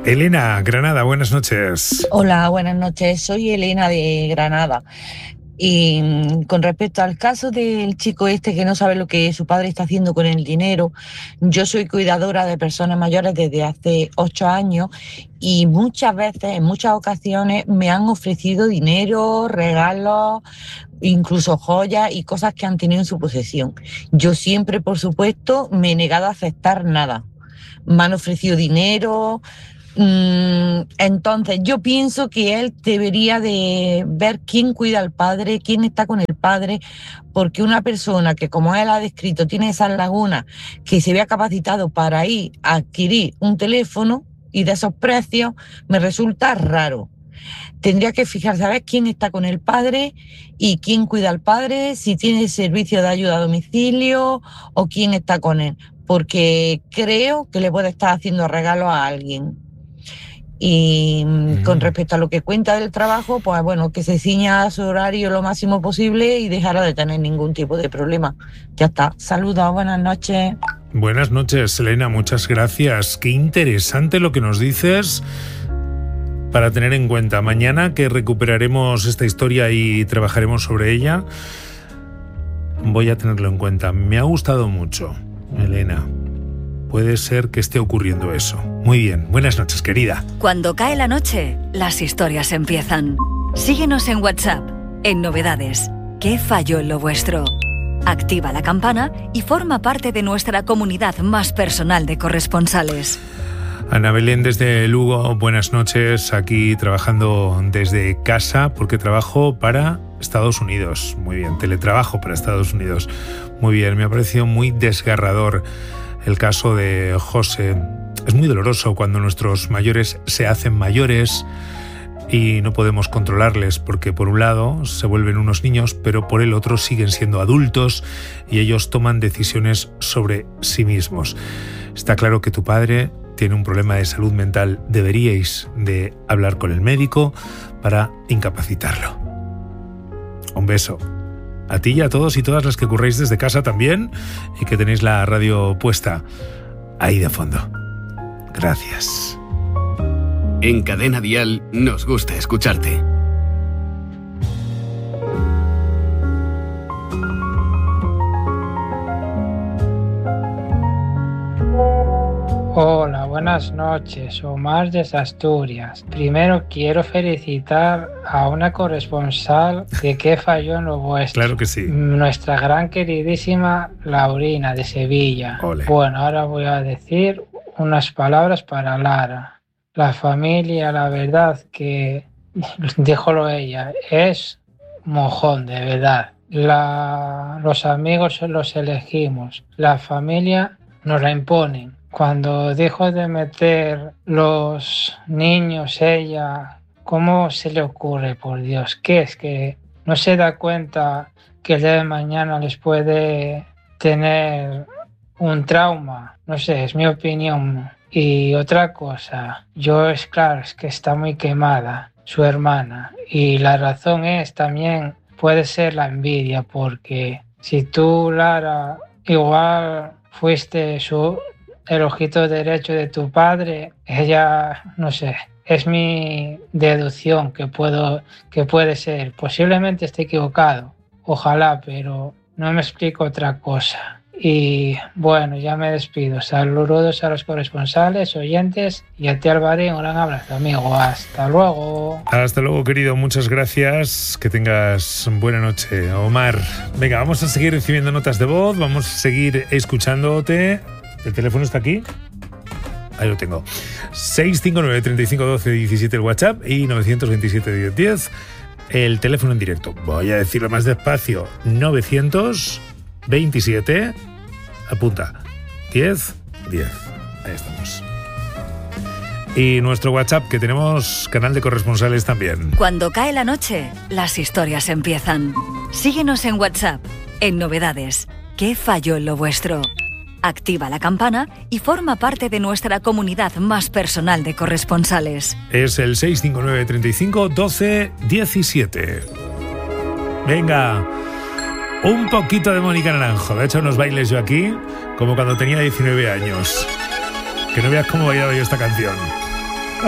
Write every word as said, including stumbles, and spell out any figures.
Elena, Granada, buenas noches. Hola, buenas noches. Soy Elena de Granada. Y con respecto al caso del chico este que no sabe lo que su padre está haciendo con el dinero, yo soy cuidadora de personas mayores desde hace ocho años y muchas veces, en muchas ocasiones, me han ofrecido dinero, regalos, incluso joyas y cosas que han tenido en su posesión. Yo siempre, por supuesto, me he negado a aceptar nada. Me han ofrecido dinero. Entonces yo pienso que él debería de ver quién cuida al padre, quién está con el padre, porque una persona que, como él ha descrito, tiene esas lagunas, que se vea capacitado para ir a adquirir un teléfono y de esos precios, me resulta raro. Tendría que fijarse a ver quién está con el padre y quién cuida al padre, si tiene servicio de ayuda a domicilio o quién está con él, porque creo que le puede estar haciendo regalo a alguien. Y con respecto a lo que cuenta del trabajo, pues bueno, que se ciña a su horario lo máximo posible y dejará de tener ningún tipo de problema. Ya está. Saludos, buenas noches. Buenas noches, Elena, muchas gracias. Qué interesante lo que nos dices para tener en cuenta. Mañana que recuperaremos esta historia y trabajaremos sobre ella, voy a tenerlo en cuenta. Me ha gustado mucho, Elena. Puede ser que esté ocurriendo eso. Muy bien, buenas noches, querida. Cuando cae la noche, las historias empiezan. Síguenos en WhatsApp, en Novedades. ¿Qué falló en lo vuestro? Activa la campana y forma parte de nuestra comunidad más personal de corresponsales. Ana Belén desde Lugo, buenas noches. Aquí trabajando desde casa porque trabajo para Estados Unidos. Muy bien, teletrabajo para Estados Unidos. Muy bien, me ha parecido muy desgarrador el caso de José. Es muy doloroso cuando nuestros mayores se hacen mayores y no podemos controlarles, porque por un lado se vuelven unos niños, pero por el otro siguen siendo adultos y ellos toman decisiones sobre sí mismos. Está claro que tu padre tiene un problema de salud mental. Deberíais de hablar con el médico para incapacitarlo. Un beso. A ti y a todos y todas las que curréis desde casa también y que tenéis la radio puesta ahí de fondo. Gracias. En Cadena Dial nos gusta escucharte. Hola, buenas noches, Omar desde Asturias. Primero quiero felicitar a una corresponsal de Qué falló en lo vuestro. Claro que sí. Nuestra gran queridísima Laurina de Sevilla. Ole. Bueno, ahora voy a decir unas palabras para Lara. La familia, la verdad que, díjolo ella, es mojón, de verdad. La, los amigos los elegimos, la familia nos la imponen. Cuando dijo de meter los niños, ella, ¿cómo se le ocurre, por Dios? ¿Qué es que no se da cuenta que el día de mañana les puede tener un trauma? No sé, es mi opinión. Y otra cosa, yo es claro, es que está muy quemada su hermana. Y la razón es también, puede ser la envidia, porque si tú, Lara, igual fuiste su... el ojito derecho de tu padre, ella, no sé, es mi deducción que puedo, que puede ser. Posiblemente esté equivocado, ojalá, pero no me explico otra cosa. Y bueno, ya me despido. Saludos a los corresponsales, oyentes y a ti, Alvarín, un gran abrazo, amigo. Hasta luego. Hasta luego, querido. Muchas gracias. Que tengas buena noche, Omar. Venga, vamos a seguir recibiendo notas de voz, vamos a seguir escuchándote. ¿El teléfono está aquí? Ahí lo tengo. seis cinco nueve, treinta y cinco, doce, diecisiete el WhatsApp y novecientos veintisiete, diez, diez el teléfono en directo. Voy a decirlo más despacio. novecientos veintisiete, apunta, diez, diez. Ahí estamos. Y nuestro WhatsApp, que tenemos canal de corresponsales también. Cuando cae la noche, las historias empiezan. Síguenos en WhatsApp, en Novedades. ¿Qué falló en lo vuestro? Activa la campana y forma parte de nuestra comunidad más personal de corresponsales. Es el seis cinco nueve, treinta y cinco, doce, diecisiete. Venga, un poquito de Mónica Naranjo. De hecho, unos bailes yo aquí, como cuando tenía diecinueve años. Que no veas cómo bailaba yo esta canción.